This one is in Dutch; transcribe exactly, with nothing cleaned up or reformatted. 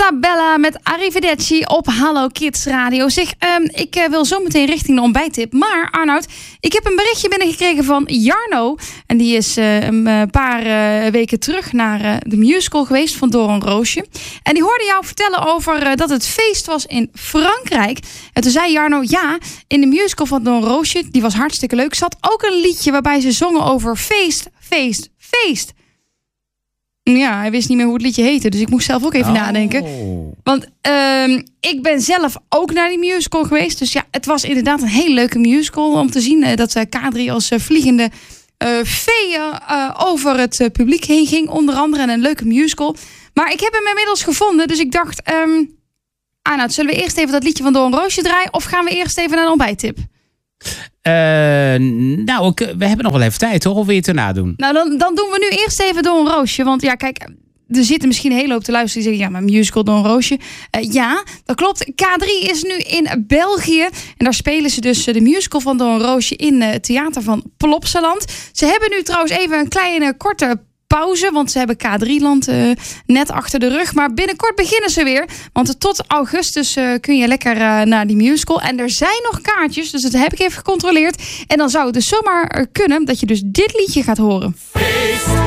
Sabella met Arrivederci op Hallo Kids Radio. Zeg, um, ik uh, wil zo meteen richting de ontbijttip. Maar Arnoud, ik heb een berichtje binnengekregen van Jarno. En die is uh, een paar uh, weken terug naar uh, de musical geweest van Doornroosje. En die hoorde jou vertellen over uh, dat het feest was in Frankrijk. En toen zei Jarno, ja, in de musical van Doornroosje, die was hartstikke leuk, zat ook een liedje waarbij ze zongen over feest, feest, feest. Ja, hij wist niet meer hoe het liedje heette. Dus ik moest zelf ook even oh. nadenken. Want uh, ik ben zelf ook naar die musical geweest. Dus ja, het was inderdaad een hele leuke musical. Om te zien uh, dat uh, K drie als uh, vliegende uh, veeën uh, over het uh, publiek heen ging. Onder andere en een leuke musical. Maar ik heb hem inmiddels gevonden. Dus ik dacht, um, Arnoud, zullen we eerst even dat liedje van Doornroosje draaien? Of gaan we eerst even naar een ontbijttip? Uh, nou, we hebben nog wel even tijd, hoor, of wil je het erna doen? Nou, dan, dan doen we nu eerst even Doornroosje. Want ja, kijk, er zitten misschien een hele hoop te luisteren die zeggen, ja, maar musical Doornroosje. Uh, ja, dat klopt. K drie is nu in België. En daar spelen ze dus de musical van Doornroosje in het theater van Plopsaland. Ze hebben nu trouwens even een kleine, korte pauze, want ze hebben K drie-land uh, net achter de rug. Maar binnenkort beginnen ze weer. Want tot augustus uh, kun je lekker uh, naar die musical. En er zijn nog kaartjes, dus dat heb ik even gecontroleerd. En dan zou het dus zomaar kunnen dat je dus dit liedje gaat horen.